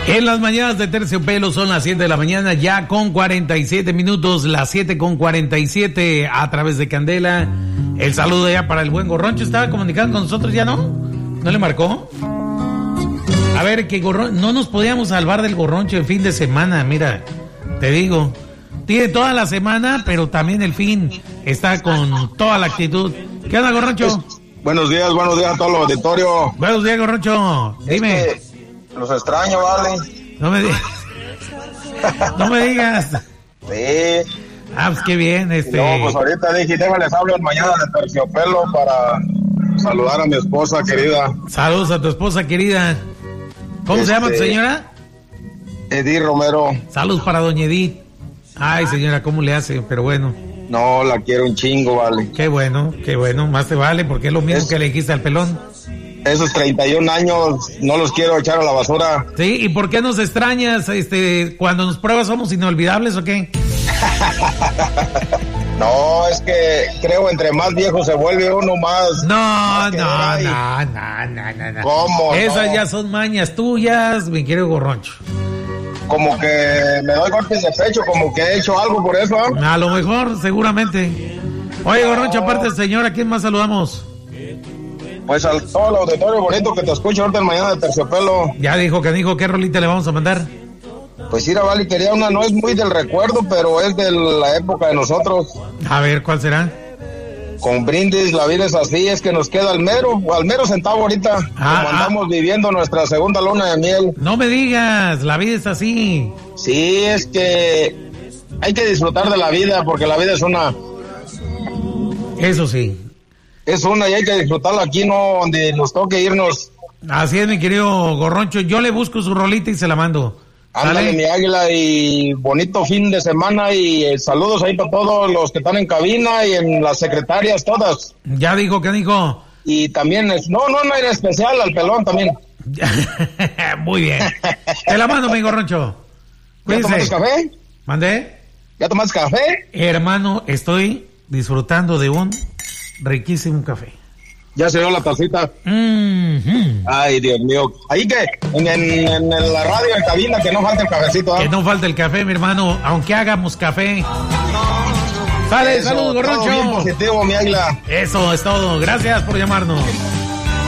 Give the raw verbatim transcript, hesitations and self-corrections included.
En las mañanas de Terciopelo son las siete de la mañana, ya con cuarenta y siete minutos, las siete con cuarenta y siete a través de Candela. El saludo ya para el buen Gorroncho. ¿Estaba comunicando con nosotros ya, no? ¿No le marcó? A ver, que Gorroncho, no nos podíamos salvar del Gorroncho el fin de semana, mira, te digo. Tiene toda la semana, pero también el fin está con toda la actitud. ¿Qué onda, Gorroncho? Buenos días, buenos días a todo el auditorio. Buenos días, Gorroncho. Dime. Es que los extraño, vale. No me digas. No me digas. Sí. Ah, pues qué bien, este. No, pues ahorita dije, déjales hablo mañana de Terciopelo para saludar a mi esposa querida. Saludos a tu esposa querida. ¿Cómo este, se llama tu señora? Edith Romero. Saludos para doña Edith. Ay, señora, ¿cómo le hace? Pero bueno. No, la quiero un chingo, vale. Qué bueno, qué bueno. Más te vale, porque es lo mismo es, que le dijiste al pelón. Esos treinta y un años no los quiero echar a la basura. Sí, ¿y por qué nos extrañas? Este, cuando nos pruebas, ¿somos inolvidables o qué? No, es que creo entre más viejo se vuelve uno más. No, más no, no, no, no, no, no. ¿Cómo? Esas no? ya son mañas tuyas, mi querido Gorroncho. Como que me doy golpes de pecho, como que he hecho algo por eso. ¿eh? A lo mejor, seguramente. Oye, Gorroncho, aparte del señor, ¿a quién más saludamos? Pues al todo el auditorio bonito que te escucha ahorita en mañana de Terciopelo. Ya dijo que dijo, ¿qué rolita le vamos a mandar? Pues mira, vale, quería una, no es muy del recuerdo, pero es de la época de nosotros. A ver, ¿cuál será? Con Brindis, la vida es así, es que nos queda al mero, al mero centavo ahorita, ah, como andamos ah. viviendo nuestra segunda luna de miel. No me digas, la vida es así. Sí, es que hay que disfrutar de la vida, porque la vida es una. Eso sí. Es una y hay que disfrutarla aquí, no donde nos toque irnos. Así es, mi querido Gorroncho, yo le busco su rolita y se la mando. Ándale, mi águila, y bonito fin de semana, y eh, saludos ahí para todos los que están en cabina y en las secretarias todas. Ya dijo, ¿qué dijo? Y también, es, no, no, no, en especial al pelón también. Muy bien. Te la mando, mi Gorroncho. Cuídense. ¿Ya tomaste café? ¿Mandé? ¿Ya tomaste café? Hermano, estoy disfrutando de un riquísimo café. Ya se dio la tacita. Mm-hmm. Ay, Dios mío. Ahí que, en, en, en la radio, en cabina, que no falte el cafecito. ¿eh? Que no falte el café, mi hermano, aunque hagamos café. Sale, saludos, Gorroncho. Todo bien positivo, mi águila. Eso es todo. Gracias por llamarnos.